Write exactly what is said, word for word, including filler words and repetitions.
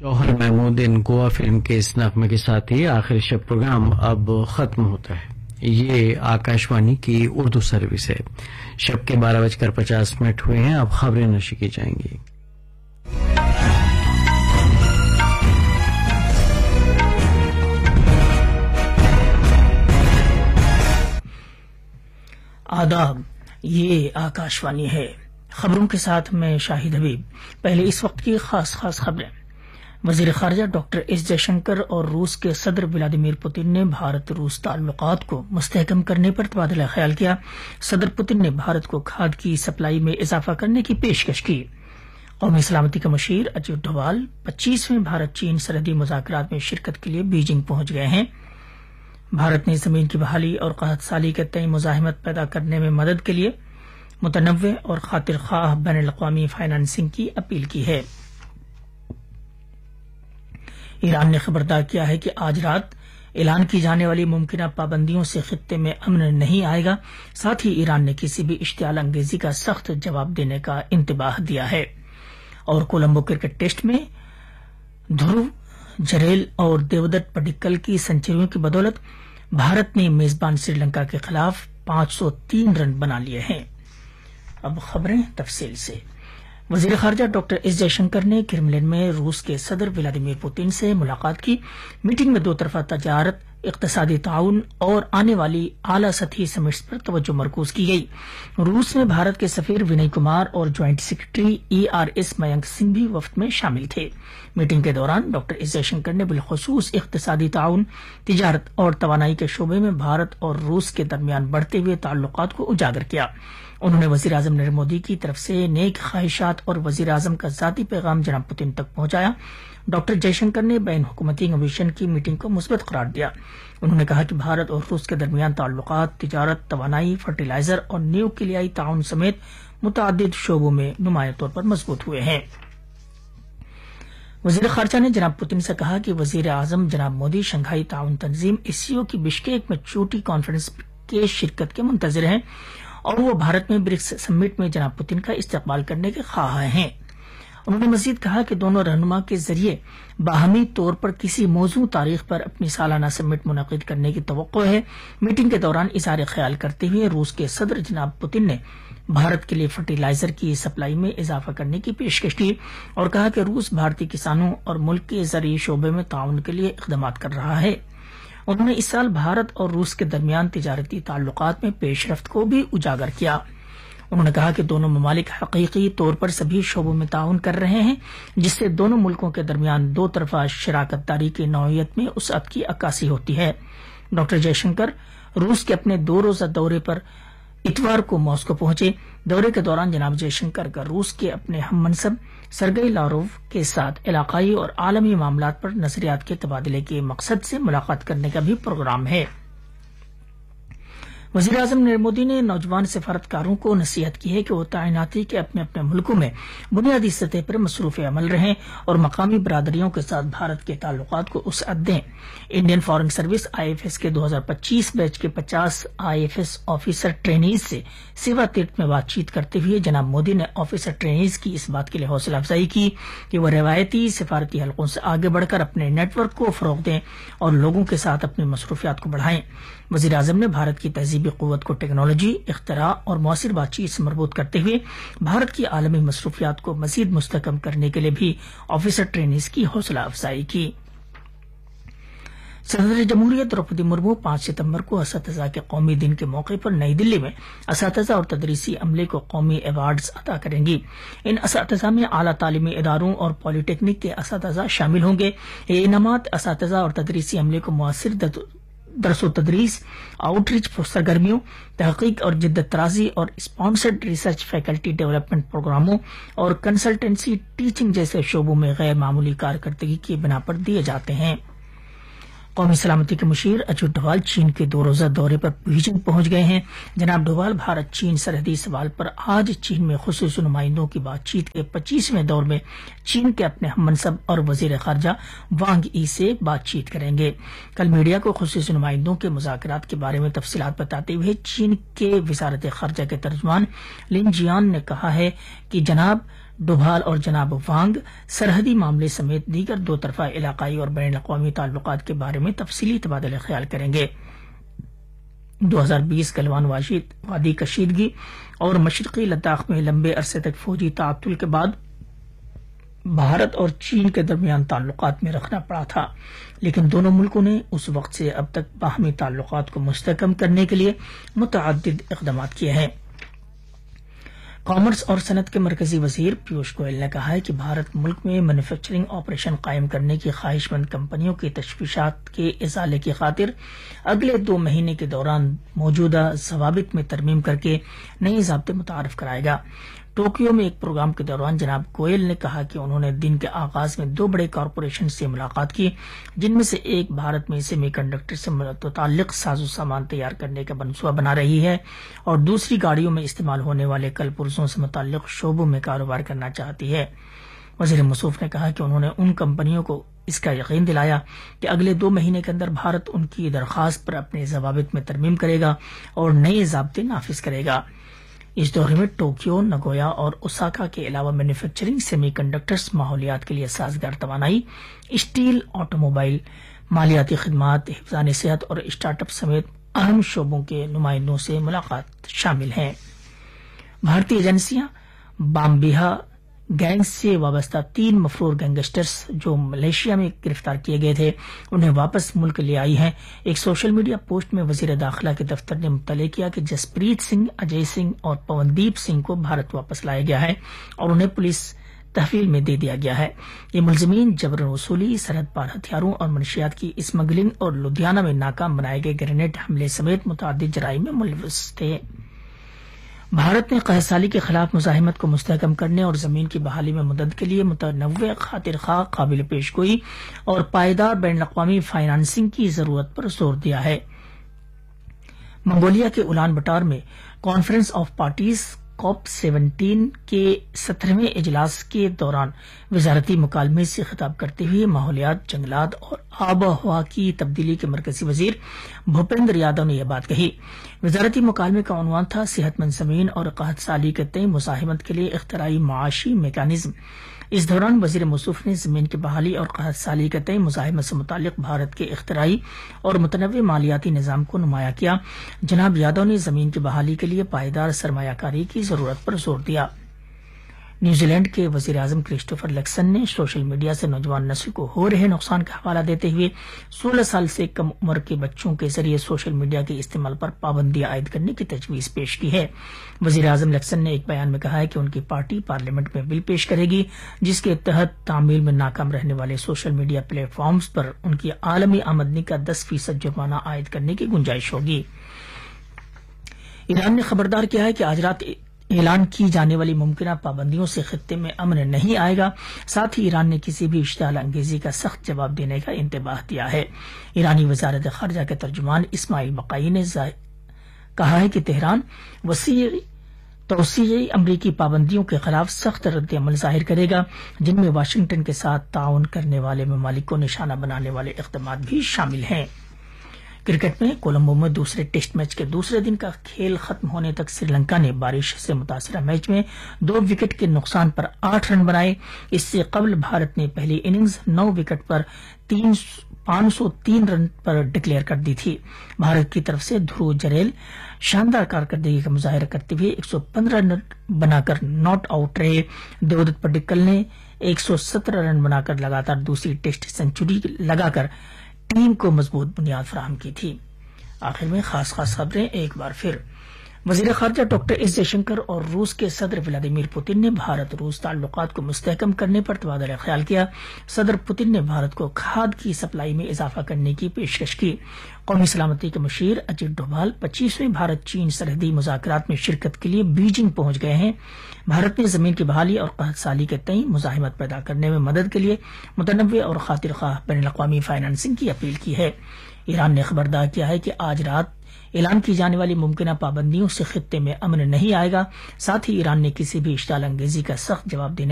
جوہر محمود ان Goa film کے اس نغمے کے ساتھ ہی آخری شب پروگرام اب ختم ہوتا ہے۔ یہ آکاشوانی کی اردو سروس ہے۔ شب کے بارہ بج کر پچاس منٹ ہوئے ہیں، اب خبریں نشر کی جائیں گی۔ آداب، یہ آکاشوانی ہے۔ خبروں کے ساتھ میں شاہد حبیب۔ پہلے اس وقت کی خاص خاص خبریں۔ وزیر خارجہ ڈاکٹر ایس جے شنکر اور روس کے صدر ولادیمیر پوتن نے بھارت روس تعلقات کو مستحکم کرنے پر تبادلہ خیال کیا۔ صدر پوتن نے بھارت کو کھاد کی سپلائی میں اضافہ کرنے کی پیشکش کی۔ قومی سلامتی کا مشیر اجیت ڈوبھال پچیسویں بھارت چین سرحدی مذاکرات میں شرکت کے لیے بیجنگ پہنچ گئے ہیں۔ بھارت نے زمین کی بحالی اور قحط سالی کے تئیں مزاحمت پیدا کرنے میں مدد کے لیے متنوع اور خاطر خواہ بین الاقوامی فائنانسنگ کی اپیل کی ہے۔ ایران نے خبردار کیا ہے کہ آج رات اعلان کی جانے والی ممکنہ پابندیوں سے خطے میں امن نہیں آئے گا۔ ساتھ ہی ایران نے کسی بھی اشتعال انگیزی کا سخت جواب دینے کا انتباہ دیا ہے۔ اور کولمبو کرکٹ ٹیسٹ میں دھرو جریل اور دیودت پڈکل کی سنچریوں کی بدولت بھارت نے میزبان سری لنکا کے خلاف پانچ سو تین رن بنا لیے ہیں۔ اب خبریں تفصیل سے۔ وزیر خارجہ ڈاکٹر ایس جے شنکر نے کرملن میں روس کے صدر ولادیمیر پوتن سے ملاقات کی۔ میٹنگ میں دو طرفہ تجارت، اقتصادی تعاون اور آنے والی اعلی سطحی سمٹس پر توجہ مرکوز کی گئی۔ روس میں بھارت کے سفیر ونئے کمار اور joint secretary E R S manic Singh بھی وفد میں شامل تھے۔ میٹنگ کے دوران ڈاکٹر ایس جے شنکر نے بالخصوص اقتصادی تعاون، تجارت اور توانائی کے شعبے میں بھارت اور روس کے درمیان بڑھتے ہوئے تعلقات کو اجاگر کیا۔ انہوں نے وزیر اعظم نریندر مودی کی طرف سے نیک خواہشات اور وزیر اعظم کا ذاتی پیغام جناب پوتن تک پہنچایا۔ ڈاکٹر جے شنکر نے بین حکومتی کمیشن کی میٹنگ کو مثبت قرار دیا۔ انہوں نے کہا کہ بھارت اور روس کے درمیان تعلقات تجارت، توانائی، فرٹیلائزر اور نیوکلیائی تعاون سمیت متعدد شعبوں میں نمایاں طور پر مضبوط ہوئے ہیں۔ وزیر خارجہ نے جناب پوتن سے کہا کہ وزیر اعظم جناب مودی شنگھائی تعاون تنظیم ایس سی او کی بشکیک میں چوٹی کانفرنس کے شرکت کے منتظر ہیں اور وہ بھارت میں برکس سمٹ میں جناب پوتن کا استقبال کرنے کے خواہاں ہیں۔ انہوں نے مزید کہا کہ دونوں رہنما کے ذریعے باہمی طور پر کسی موزوں تاریخ پر اپنی سالانہ سمٹ منعقد کرنے کی توقع ہے۔ میٹنگ کے دوران اظہار خیال کرتے ہوئے روس کے صدر جناب پوتن نے بھارت کے لیے فرٹیلائزر کی سپلائی میں اضافہ کرنے کی پیشکش کی اور کہا کہ روس بھارتی کسانوں اور ملک کے زرعی شعبے میں تعاون کے لیے اقدامات کر رہا ہے۔ انہوں نے اس سال بھارت اور روس کے درمیان تجارتی تعلقات میں پیش رفت کو بھی اجاگر کیا۔ انہوں نے کہا کہ دونوں ممالک حقیقی طور پر سبھی شعبوں میں تعاون کر رہے ہیں، جس سے دونوں ملکوں کے درمیان دو طرفہ شراکت داری کی نوعیت میں وسعت کی عکاسی ہوتی ہے۔ ڈاکٹر جے شنکر روس کے اپنے دو روزہ دورے پر اتوار کو ماسکو پہنچے۔ دورے کے دوران جناب جے شنکر کا روس کے اپنے ہم منصب سرگئی لاروو کے ساتھ علاقائی اور عالمی معاملات پر نظریات کے تبادلے کے مقصد سے ملاقات کرنے کا بھی پروگرام ہے۔ وزیر اعظم نریندر مودی نے نوجوان سفارتکاروں کو نصیحت کی ہے کہ وہ تعیناتی کے اپنے اپنے ملکوں میں بنیادی سطح پر مصروف عمل رہیں اور مقامی برادریوں کے ساتھ بھارت کے تعلقات کو وسعت دیں۔ Indian foreign service I F S کے دو ہزار پچیس بیچ کے پچاس I F S officer trainees سے سیوا تیرتھ میں بات چیت کرتے ہوئے جناب مودی نے آفیسر ٹرینیز کی اس بات کے لیے حوصلہ افزائی کی کہ وہ روایتی سفارتی حلقوں سے آگے بڑھ کر اپنے نیٹ ورک کو فروغ دیں اور لوگوں کے ساتھ اپنی مصروفیات کو بڑھائیں۔ وزیر اعظم نے بھارت کی تہذیبی قوت کو ٹیکنالوجی، اختراع اور مؤثر بات چیت سے مربوط کرتے ہوئے بھارت کی عالمی مصروفیات کو مزید مستحکم کرنے کے لیے بھی آفیسر ٹرینیز کی حوصلہ افزائی کی۔ صدر جمہوریہ دروپدی مرمو پانچ ستمبر کو اساتذہ کے قومی دن کے موقع پر نئی دلی میں اساتذہ اور تدریسی عملے کو قومی ایوارڈز عطا کریں گی۔ ان اساتذہ میں اعلیٰ تعلیمی اداروں اور پالی ٹیکنک کے اساتذہ شامل ہوں گے۔ یہ انعامات اساتذہ اور تدریسی عملے کو مؤثر درس و تدریس، آؤٹ ریچ سرگرمیوں، تحقیق اور جدت طرازی اور اسپانسرڈ ریسرچ، فیکلٹی ڈیولپمنٹ پروگراموں اور کنسلٹنسی ٹیچنگ جیسے شعبوں میں غیر معمولی کارکردگی کی بنا پر دیے جاتے ہیں۔ قومی سلامتی کے مشیر اجیت ڈوبھال چین کے دو روزہ دورے پر بیجنگ پہنچ گئے ہیں۔ جناب ڈوبھال بھارت چین سرحدی سوال پر آج چین میں خصوصی نمائندوں کی بات چیت کے پچیسویں دور میں چین کے اپنے ہم منصب اور وزیر خارجہ وانگ ای سے بات چیت کریں گے۔ کل میڈیا کو خصوصی نمائندوں کے مذاکرات کے بارے میں تفصیلات بتاتے ہوئے چین کے وزارت خارجہ کے ترجمان لن جیان نے کہا ہے کہ جناب ڈوبھال اور جناب وانگ سرحدی معاملے سمیت دیگر دو طرفہ علاقائی اور بین الاقوامی تعلقات کے بارے میں تفصیلی تبادلہ خیال کریں گے۔ دو ہزار بیس گلوان وادی کشیدگی اور مشرقی لداخ میں لمبے عرصے تک فوجی تعطل کے بعد بھارت اور چین کے درمیان تعلقات میں رکھنا پڑا تھا، لیکن دونوں ملکوں نے اس وقت سے اب تک باہمی تعلقات کو مستحکم کرنے کے لیے متعدد اقدامات کیے ہیں۔ کامرس اور صنعت کے مرکزی وزیر پیوش گوئل نے کہا ہے کہ بھارت ملک میں مینوفیکچرنگ آپریشن قائم کرنے کی خواہش مند کمپنیوں کی تشویشات کے ازالے کی خاطر اگلے دو مہینے کے دوران موجودہ ضوابط میں ترمیم کر کے نئے ضابطے متعارف کرائے گا۔ ٹوکیو میں ایک پروگرام کے دوران جناب گوئل نے کہا کہ انہوں نے دن کے آغاز میں دو بڑے کارپوریشن سے ملاقات کی، جن میں سے ایک بھارت میں سیمی کنڈکٹر سے متعلق ساز و سامان تیار کرنے کا منصوبہ بنا رہی ہے اور دوسری گاڑیوں میں استعمال ہونے والے کل پرزوں سے متعلق شعبوں میں کاروبار کرنا چاہتی ہے۔ وزیر موصوف نے کہا کہ انہوں نے ان کمپنیوں کو اس کا یقین دلایا کہ اگلے دو مہینے کے اندر بھارت ان کی درخواست پر اپنے ضوابط میں ترمیم کرے گا اور نئے ضابطے نافذ کرے گا۔ اس دورے میں ٹوکیو، نگویا اور اوساکا کے علاوہ مینوفیکچرنگ، سیمی کنڈکٹرز، ماحولیات کے لیے سازگار توانائی، اسٹیل، آٹو موبائل، مالیاتی خدمات، حفظان صحت اور اسٹارٹ اپ سمیت اہم شعبوں کے نمائندوں سے ملاقات شامل ہیں۔ بھارتی ایجنسیاں بامبیہا گینگ سے وابستہ تین مفرور گینگسٹرز جو ملیشیا میں گرفتار کیے گئے تھے انہیں واپس ملک لے آئی ہیں۔ ایک سوشل میڈیا پوسٹ میں وزیر داخلہ کے دفتر نے مطلع کیا کہ جسپریت سنگھ، اجے سنگھ اور پوندیپ سنگھ کو بھارت واپس لایا گیا ہے اور انہیں پولیس تحویل میں دے دیا گیا ہے۔ یہ ملزمین جبرن وصولی، سرحد پار ہتھیاروں اور منشیات کی اسمگلنگ اور لدھیانہ میں ناکام بنائے گئے گرینیڈ حملے سمیت متعدد جرائم میں ملوث تھے۔ بھارت نے قحط سالی کے خلاف مزاحمت کو مستحکم کرنے اور زمین کی بحالی میں مدد کے لیے متنوع، خاطر خواہ، قابل پیش گوئی اور پائیدار بین الاقوامی فائنانسنگ کی ضرورت پر زور دیا ہے۔ منگولیا کے اولان بٹار میں conference of parties cope seventeen کے سترہویں اجلاس کے دوران وزارتی مکالمے سے خطاب کرتے ہوئے ماحولیات، جنگلات اور آب و ہوا کی تبدیلی کے مرکزی وزیر بھوپیندر یادو نے یہ بات کہی۔ وزارتی مکالمے کا عنوان تھا صحت مند زمین اور قحط سالی کے تئیں مزاحمت کے لیے اختراعی معاشی میکانزم۔ اس دوران وزیر موصوف نے زمین کی بحالی اور قحط سالی کے تئیں مزاحمت سے متعلق بھارت کے اختراعی اور متنوع مالیاتی نظام کو نمایاں کیا۔ جناب یادو نے زمین کی بحالی کے لیے پائیدار سرمایہ کاری کی ضرورت پر زور دیا۔ نیوزی لینڈ کے وزیر اعظم کرسٹوفر لکسن نے سوشل میڈیا سے نوجوان نسل کو ہو رہے نقصان کا حوالہ دیتے ہوئے سولہ سال سے کم عمر کے بچوں کے ذریعے سوشل میڈیا کے استعمال پر پابندی عائد کرنے کی تجویز پیش کی ہے۔ وزیر اعظم لکسن نے ایک بیان میں کہا ہے کہ ان کی پارٹی پارلیمنٹ میں بل پیش کرے گی جس کے تحت تعمیل میں ناکام رہنے والے سوشل میڈیا پلیٹ فارمز پر ان کی عالمی آمدنی کا دس فیصد جرمانہ عائد کرنے کی گنجائش ہوگی۔ ایران نے خبردار کیا ہے کہ آج رات اعلان کی جانے والی ممکنہ پابندیوں سے خطے میں امن نہیں آئے گا، ساتھ ہی ایران نے کسی بھی اشتعال انگیزی کا سخت جواب دینے کا انتباہ دیا ہے۔ ایرانی وزارت خارجہ کے ترجمان اسماعیل بقائی نے کہا ہے کہ تہران وسیع توسیعی امریکی پابندیوں کے خلاف سخت رد عمل ظاہر کرے گا، جن میں واشنگٹن کے ساتھ تعاون کرنے والے ممالک کو نشانہ بنانے والے اقدامات بھی شامل ہیں۔ کرکٹ میں کولمبو میں دوسرے ٹیسٹ میچ کے دوسرے دن کا کھیل ختم ہونے تک سری لنکا نے بارش سے متاثرہ میچ میں دو وکٹ کے نقصان پر آٹھ رن بنائے۔ اس سے قبل بھارت نے پہلی اننگز نو وکٹ پر تین پانچ سو تین رن پر ڈکلیئر کر دی تھی۔ بھارت کی طرف سے دھرو جریل شاندار کارکردگی کا مظاہرہ کرتے ہوئے ایک سو پندرہ رن بنا کر ناٹ آؤٹ رہے۔ دیودت پڈکل نے ایک سو سترہ رن بنا کر لگاتار دوسری ٹیسٹ سنچری لگا کر ٹیم کو مضبوط بنیاد فراہم کی تھی۔ آخر میں خاص خاص خبریں ایک بار پھر۔ وزیر خارجہ ڈاکٹر ایس جے شنکر اور روس کے صدر ولادیمیر پوتن نے بھارت روس تعلقات کو مستحکم کرنے پر تبادلہ خیال کیا۔ صدر پوتن نے بھارت کو کھاد کی سپلائی میں اضافہ کرنے کی پیشکش کی۔ قومی سلامتی کے مشیر اجیت ڈوبھال پچیسویں بھارت چین سرحدی مذاکرات میں شرکت کے لیے بیجنگ پہنچ گئے ہیں۔ بھارت نے زمین کی بحالی اور قحط سالی کے تئیں مزاحمت پیدا کرنے میں مدد کے لیے متنوع اور خاطر خواہ بین الاقوامی فائنانسنگ کی اپیل کی ہے۔ ایران نے خبردار کیا ہے کہ آج رات اعلان کی جانے والی ممکنہ پابندیوں سے خطے میں امن نہیں آئے گا، ساتھ ہی ایران نے کسی بھی اشتعال انگیزی کا سخت جواب دینے